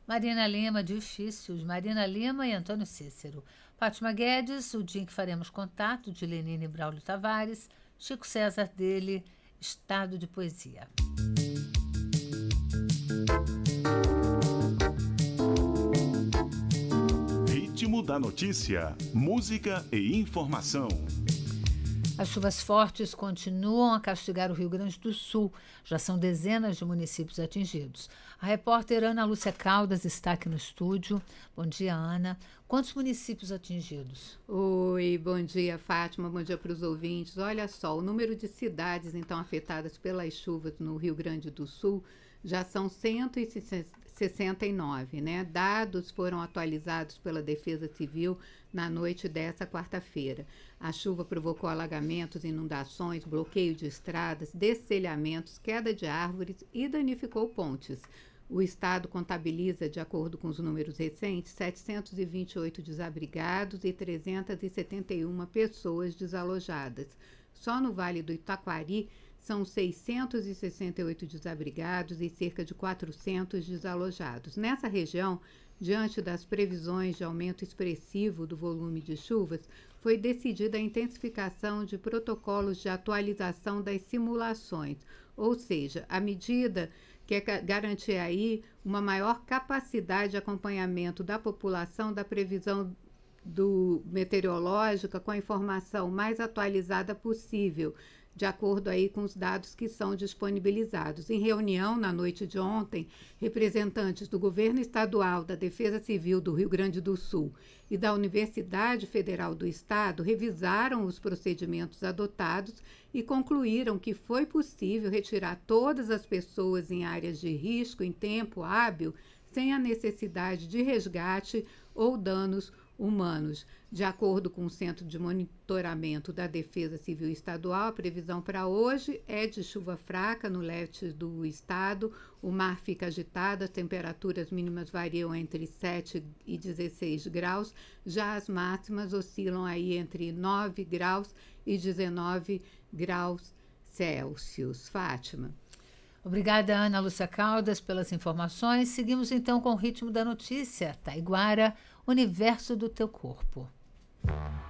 Marina Lima, Difíceis, Marina Lima e Antônio Cícero. Fátima Guedes, O Dia em que Faremos Contato, de Lenine Braulio Tavares. Chico César dele, Estado de Poesia. Ritmo da notícia, música e informação. As chuvas fortes continuam a castigar o Rio Grande do Sul. Já são dezenas de municípios atingidos. A repórter Ana Lúcia Caldas está aqui no estúdio. Bom dia, Ana. Quantos municípios atingidos? Oi, bom dia, Fátima. Bom dia para os ouvintes. Olha só, o número de cidades, então, afetadas pelas chuvas no Rio Grande do Sul já são 169, né? Dados foram atualizados pela Defesa Civil na noite desta quarta-feira. A chuva provocou alagamentos, inundações, bloqueio de estradas, destelhamentos, queda de árvores e danificou pontes. O estado contabiliza, de acordo com os números recentes, 728 desabrigados e 371 pessoas desalojadas. Só no Vale do Itaquari são 668 desabrigados e cerca de 400 desalojados. Nessa região, diante das previsões de aumento expressivo do volume de chuvas, foi decidida a intensificação de protocolos de atualização das simulações, ou seja, a medida quer garantir aí uma maior capacidade de acompanhamento da população da previsão meteorológica com a informação mais atualizada possível, de acordo aí com os dados que são disponibilizados. Em reunião na noite de ontem, representantes do Governo Estadual, da Defesa Civil do Rio Grande do Sul e da Universidade Federal do Estado revisaram os procedimentos adotados e concluíram que foi possível retirar todas as pessoas em áreas de risco em tempo hábil, sem a necessidade de resgate ou danos humanos. De acordo com o Centro de Monitoramento da Defesa Civil Estadual, a previsão para hoje é de chuva fraca no leste do estado. O mar fica agitado, as temperaturas mínimas variam entre 7 e 16 graus, já as máximas oscilam aí entre 9 graus e 19 graus Celsius. Fátima. Obrigada, Ana Lúcia Caldas, pelas informações. Seguimos então com o ritmo da notícia. Taiguara, Universo do Teu Corpo.